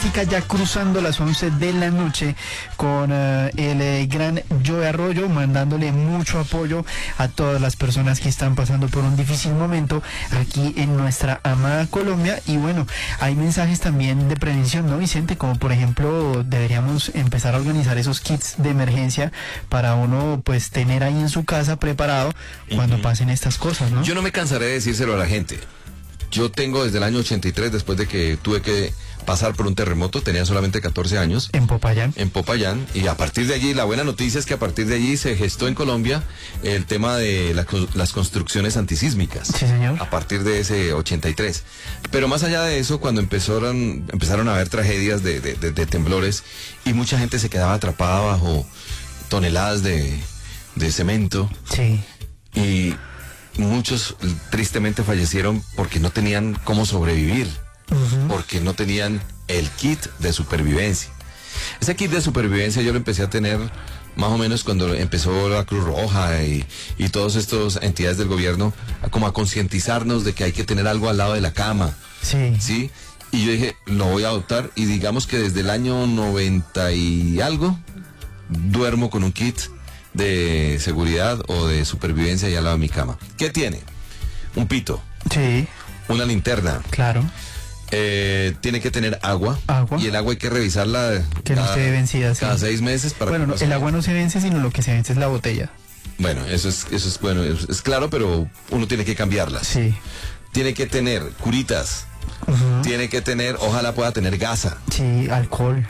turística, ya cruzando las 11 de la noche con el gran Joe Arroyo, mandándole mucho apoyo a todas las personas que están pasando por un difícil momento aquí en nuestra amada Colombia. Y bueno, hay mensajes también de prevención, ¿no, Vicente? Como por ejemplo, deberíamos empezar a organizar esos kits de emergencia para uno pues tener ahí en su casa preparado cuando pasen estas cosas, ¿no? Yo no me cansaré de decírselo a la gente. Yo tengo desde el año 83, después de que tuve que pasar por un terremoto, tenía solamente 14 años. En Popayán. En Popayán, y a partir de allí, la buena noticia es que a partir de allí se gestó en Colombia el tema de las construcciones antisísmicas. Sí, señor. A partir de ese 83. Pero más allá de eso, cuando empezaron a haber tragedias de temblores, y mucha gente se quedaba atrapada bajo toneladas de cemento. Sí. Y muchos tristemente fallecieron porque no tenían cómo sobrevivir, porque no tenían el kit de supervivencia. Ese kit de supervivencia yo lo empecé a tener más o menos cuando empezó la Cruz Roja y todas estas entidades del gobierno como a concientizarnos de que hay que tener algo al lado de la cama. Sí. ¿Sí? Y yo dije, lo voy a adoptar, y digamos que desde el año 90 y algo duermo con un kit de seguridad o de supervivencia allá al lado de mi cama. ¿Qué tiene? Un pito. Sí. Una linterna. Claro. Tiene que tener agua. Agua. Y el agua hay que revisarla Que no esté vencida. cada 6 meses. Bueno, el agua no se vence, sino lo que se vence es la botella. Bueno, eso es bueno, es claro, pero uno tiene que cambiarlas. Sí. Tiene que tener curitas. Tiene que tener, ojalá pueda tener gasa. Sí, alcohol.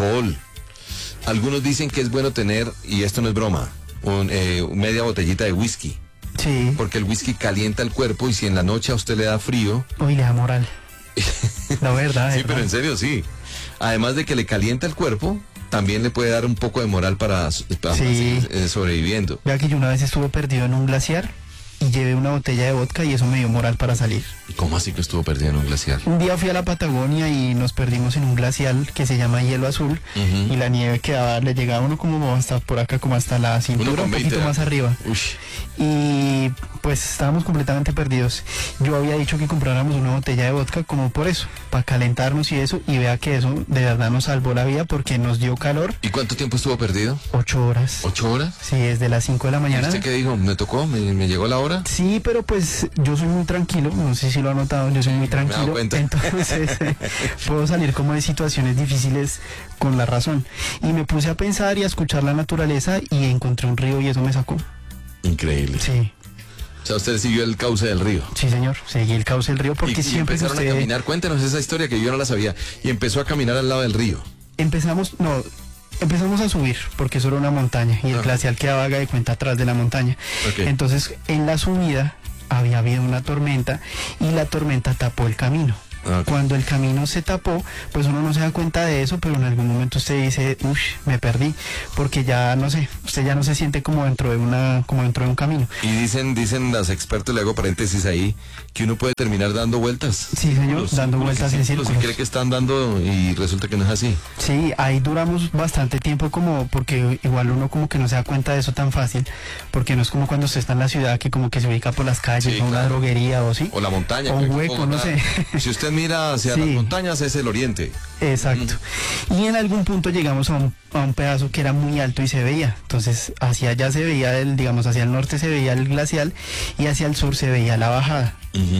Algunos dicen que es bueno tener, y esto no es broma, media botellita de whisky. Sí. Porque el whisky calienta el cuerpo, y si en la noche a usted le da frío... Uy, le da moral. La verdad. Sí, pero en serio, sí. Además de que le calienta el cuerpo, también le puede dar un poco de moral para seguir sobreviviendo. Vea que yo una vez estuve perdido en un glaciar y llevé una botella de vodka y eso me dio moral para salir. ¿Cómo así que estuvo perdido en un glaciar? Un día fui a la Patagonia y nos perdimos en un glacial que se llama Hielo Azul, y la nieve le llegaba uno como hasta por acá, como hasta la cintura, un poquito más arriba. Ush. Y pues estábamos completamente perdidos. Yo había dicho que compráramos una botella de vodka como por eso, para calentarnos y eso, y vea que eso de verdad nos salvó la vida porque nos dio calor. ¿Y cuánto tiempo estuvo perdido? 8 horas. ¿8 horas? Sí, desde las 5 de la mañana. ¿Y usted qué dijo? ¿Me tocó? ¿Me llegó la hora? Sí, pero pues yo soy muy tranquilo, no sé si lo ha notado, yo soy muy tranquilo. Me he dado cuenta. Entonces puedo salir como de situaciones difíciles con la razón. Y me puse a pensar y a escuchar la naturaleza y encontré un río y eso me sacó. Increíble. Sí. O sea, usted siguió el cauce del río. Sí, señor, seguí el cauce del río porque y siempre empezaron a caminar. Cuéntenos esa historia que yo no la sabía. Y empezó a caminar al lado del río. Empezamos a subir porque eso era una montaña y el glacial quedaba, haga de cuenta, atrás de la montaña. Okay. Entonces, en la subida había habido una tormenta y la tormenta tapó el camino. Okay. Cuando el camino se tapó, pues uno no se da cuenta de eso, pero en algún momento usted dice, uff, me perdí, porque ya no sé, usted ya no se siente como dentro de un camino. Y dicen los expertos, le hago paréntesis ahí, que uno puede terminar dando vueltas. Sí, señor, dando vueltas en círculos. Si cree que están dando y resulta que no es así. Sí, ahí duramos bastante tiempo porque igual uno como que no se da cuenta de eso tan fácil, porque no es como cuando usted está en la ciudad que como que se ubica por las calles, o una droguería o sí. O la montaña. O un hueco, no sé. Si usted mira hacia las montañas, es el oriente. Exacto. Y en algún punto llegamos a un pedazo que era muy alto y se veía. Entonces hacia allá se veía, hacia el norte se veía el glacial y hacia el sur se veía la bajada.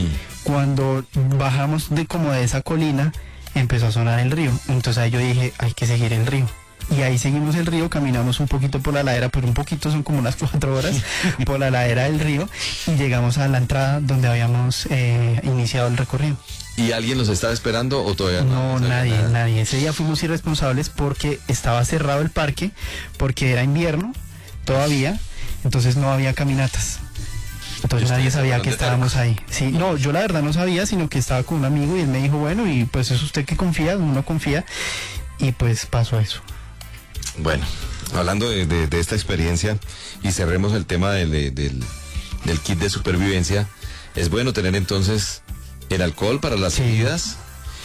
Cuando bajamos de esa colina, empezó a sonar el río. Entonces ahí yo dije, hay que seguir el río. Y ahí seguimos el río, caminamos un poquito por la ladera, pero un poquito son como unas 4 horas por la ladera del río y llegamos a la entrada donde habíamos iniciado el recorrido. ¿Y alguien nos estaba esperando o todavía no? No, nadie. Ese día fuimos irresponsables porque estaba cerrado el parque, porque era invierno todavía, entonces no había caminatas. Entonces nadie sabía que estábamos ahí. Sí, no, yo la verdad no sabía, sino que estaba con un amigo y él me dijo, bueno, y pues es usted que confía, uno confía, y pues pasó eso. Bueno, hablando de esta experiencia y cerremos el tema del kit de supervivencia, es bueno tener entonces el alcohol para las heridas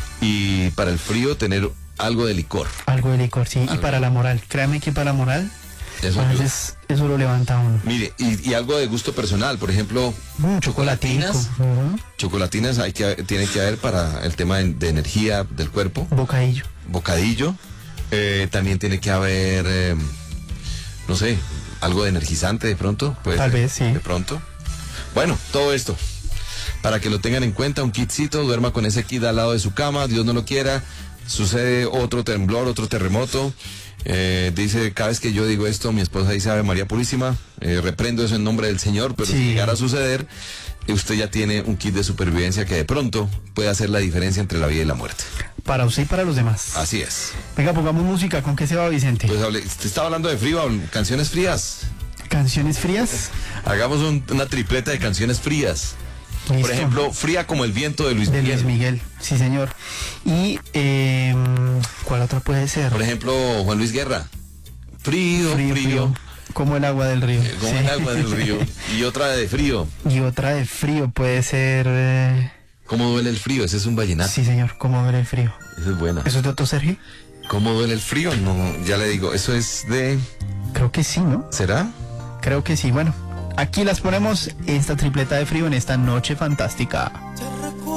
y para el frío tener algo de licor. Algo de licor, sí, y para la moral, créame que para la moral, eso a veces eso lo levanta a uno. Mire, y algo de gusto personal, por ejemplo, chocolatinas. Chocolatinas tiene que haber para el tema de energía del cuerpo. bocadillo. También tiene que haber, no sé, algo de energizante de pronto. Tal vez, sí. De pronto. Bueno, todo esto, para que lo tengan en cuenta, un kitcito, duerma con ese kit al lado de su cama, Dios no lo quiera, sucede otro temblor, otro terremoto. Dice, cada vez que yo digo esto, mi esposa dice Ave María Purísima, reprendo eso en nombre del Señor, pero Sí. si llegara a suceder, usted ya tiene un kit de supervivencia que de pronto puede hacer la diferencia entre la vida y la muerte. Para usted y para los demás. Así es. Venga, pongamos música. ¿Con qué se va, Vicente? Pues usted estaba hablando de frío, canciones frías. ¿Canciones frías? Hagamos una tripleta de canciones frías. Listo. Por ejemplo, Fría como el viento de Luis De Miguel. Luis Miguel, sí señor. Y, ¿cuál otra puede ser? Por ejemplo, Juan Luis Guerra. Frío, frío. Como el agua del río. Como Sí. el agua del río. Y otra de frío. Y otra de frío puede ser... ¿Cómo duele el frío? Ese es un vallenato. Sí señor, ¿cómo ver el frío? Esa es buena. ¿Eso es de Otto Sergio? ¿Cómo duele el frío? No, ya le digo, eso es de... Creo que sí, ¿no? ¿Será? Creo que sí. Bueno, aquí las ponemos, esta tripleta de frío en esta noche fantástica.